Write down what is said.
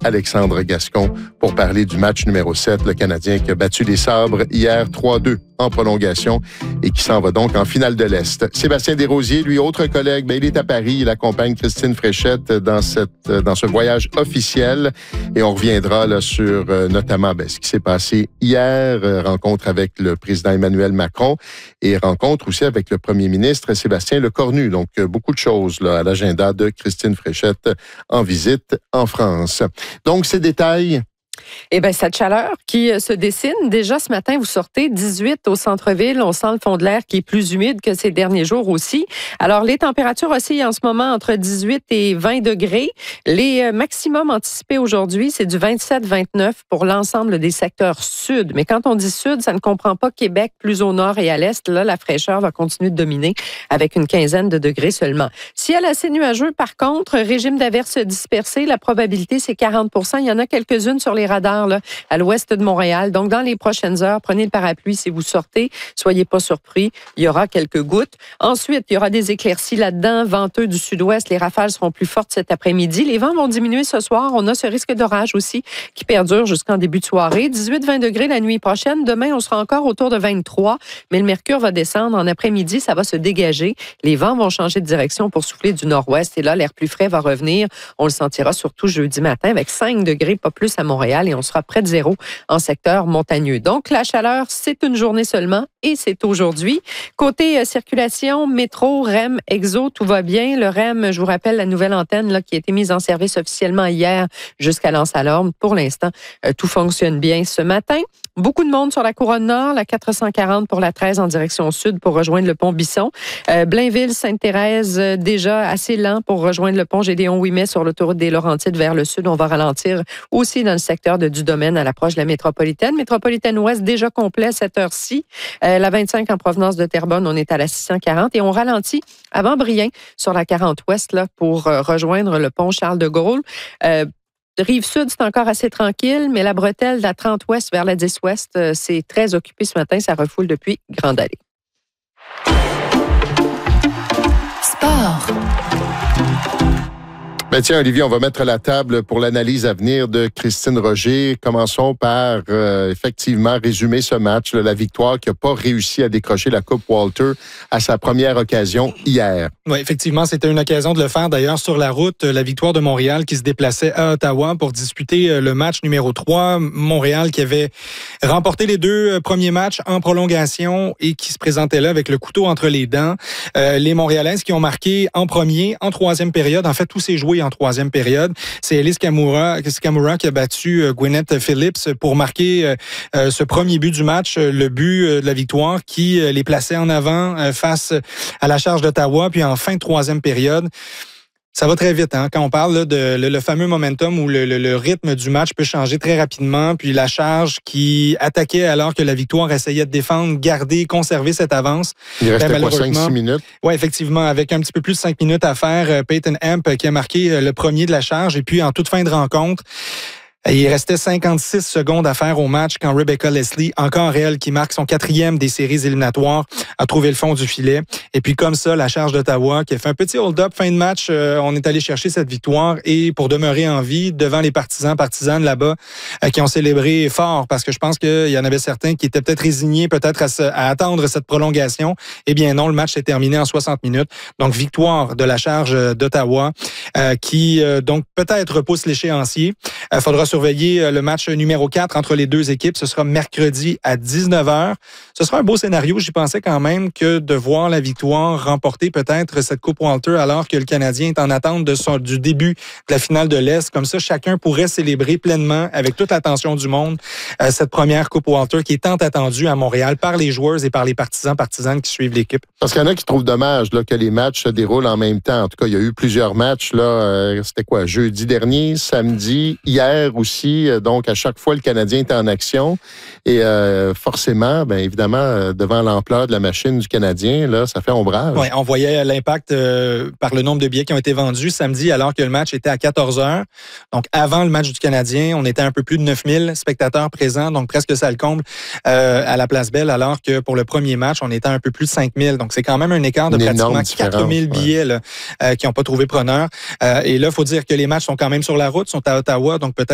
Alexandre Gascon pour parler du match numéro 7, le Canadien qui a battu les Sabres hier 3-2 en prolongation et qui s'en va donc en finale de l'Est. Sébastien Desrosiers, lui, autre collègue, il est à Paris. Il accompagne Christine Fréchette dans ce voyage officiel et on reviendra là, sur notamment ce qui s'est passé hier, rencontre avec le président Emmanuel Macron et rencontre aussi avec le premier ministre Sébastien Lecornu. Donc, beaucoup de choses là, à l'agenda de Christine Fréchette en visite en France. Donc, ces détails... Eh bien, cette chaleur qui se dessine. Déjà, ce matin, vous sortez 18 au centre-ville. On sent le fond de l'air qui est plus humide que ces derniers jours aussi. Alors, les températures oscillent en ce moment entre 18 et 20 degrés. Les maximums anticipés aujourd'hui, c'est du 27-29 pour l'ensemble des secteurs sud. Mais quand on dit sud, ça ne comprend pas Québec plus au nord et à l'est. Là, la fraîcheur va continuer de dominer avec une quinzaine de degrés seulement. Ciel assez nuageux, par contre, régime d'averses dispersées. La probabilité, c'est 40 %. Il y en a quelques-unes sur les radars là, à l'ouest de Montréal. Donc, dans les prochaines heures, prenez le parapluie si vous sortez. Soyez pas surpris. Il y aura quelques gouttes. Ensuite, il y aura des éclaircies là-dedans. Venteux du sud-ouest. Les rafales seront plus fortes cet après-midi. Les vents vont diminuer ce soir. On a ce risque d'orage aussi qui perdure jusqu'en début de soirée. 18-20 degrés la nuit prochaine. Demain, on sera encore autour de 23. Mais le mercure va descendre. En après-midi, ça va se dégager. Les vents vont changer de direction pour souffler du nord-ouest. Et là, l'air plus frais va revenir. On le sentira surtout jeudi matin avec 5 degrés, pas plus à Montréal. Et on sera près de zéro en secteur montagneux. Donc, la chaleur, c'est une journée seulement et c'est aujourd'hui. Côté circulation, métro, REM, Exo, tout va bien. Le REM, je vous rappelle, la nouvelle antenne là, qui a été mise en service officiellement hier jusqu'à Lens-à-Lorme. Pour l'instant, tout fonctionne bien ce matin. Beaucoup de monde sur la Couronne Nord, la 440 pour la 13 en direction sud pour rejoindre le pont Bisson. Blainville, Sainte-Thérèse, déjà assez lent pour rejoindre le pont Gédéon-Ouimet sur l'autoroute des Laurentides vers le sud. On va ralentir aussi dans le secteur du domaine à l'approche de la métropolitaine. Métropolitaine Ouest déjà complet à cette heure-ci. La 25 en provenance de Terrebonne, on est à la 640 et on ralentit avant Brien sur la 40 Ouest là, pour rejoindre le pont Charles-de-Gaulle. Rive-Sud, c'est encore assez tranquille, mais la bretelle de la 30 Ouest vers la 10 Ouest, c'est très occupé ce matin. Ça refoule depuis Grande Allée. Sport. Ben tiens, Olivier, on va mettre la table pour l'analyse à venir de Christine Roger. Commençons par effectivement résumer ce match, là, la victoire qui n'a pas réussi à décrocher la Coupe Walter à sa première occasion hier. Oui, effectivement, c'était une occasion de le faire d'ailleurs sur la route. La victoire de Montréal qui se déplaçait à Ottawa pour disputer le match numéro 3. Montréal qui avait remporté les 2 premiers matchs en prolongation et qui se présentait là avec le couteau entre les dents. Les Montréalaises qui ont marqué en premier, en troisième période. En fait, tous ces joués en troisième période. C'est Elise Kamura qui a battu Gwyneth Phillips pour marquer ce premier but du match, le but de la victoire qui les plaçait en avant face à la charge d'Ottawa. Puis en fin de troisième période, ça va très vite, hein? Quand on parle là, de le fameux momentum où le rythme du match peut changer très rapidement, puis la charge qui attaquait alors que la victoire essayait de défendre, garder, conserver cette avance. Il restait quoi, 5-6 minutes? Oui, effectivement, avec un petit peu plus de 5 minutes à faire, Peyton Amp qui a marqué le premier de la charge, et puis en toute fin de rencontre, il restait 56 secondes à faire au match quand Rebecca Leslie, encore elle, qui marque son 4e des séries éliminatoires, a trouvé le fond du filet. Et puis comme ça, la charge d'Ottawa qui a fait un petit hold-up fin de match, on est allé chercher cette victoire et pour demeurer en vie devant les partisanes là-bas qui ont célébré fort parce que je pense qu'il y en avait certains qui étaient peut-être résignés à attendre cette prolongation. Eh bien non, le match s'est terminé en 60 minutes. Donc victoire de la charge d'Ottawa qui donc peut-être repousse l'échéancier. Faudra surveiller le match numéro 4 entre les deux équipes. Ce sera mercredi à 19h. Ce sera un beau scénario. J'y pensais quand même que de voir la victoire remporter peut-être cette Coupe Walter alors que le Canadien est en attente du début de la finale de l'Est. Comme ça, chacun pourrait célébrer pleinement avec toute l'attention du monde cette première Coupe Walter qui est tant attendue à Montréal par les joueurs et par les partisanes qui suivent l'équipe. Parce qu'il y en a qui trouvent dommage là, que les matchs se déroulent en même temps. En tout cas, il y a eu plusieurs matchs. Là, c'était quoi? Jeudi dernier, samedi, hier aussi. Donc, à chaque fois, le Canadien est en action. Et forcément, bien évidemment, devant l'ampleur de la machine du Canadien, là, ça fait ombrage. Oui, on voyait l'impact par le nombre de billets qui ont été vendus samedi alors que le match était à 14h. Donc, avant le match du Canadien, on était un peu plus de 9000 spectateurs présents, donc presque ça le comble à la Place Belle, alors que pour le premier match, on était à un peu plus de 5000. Donc, c'est quand même un écart de pratiquement 4000 billets là, qui n'ont pas trouvé preneur. Et là, il faut dire que les matchs sont quand même sur la route, sont à Ottawa, donc peut-être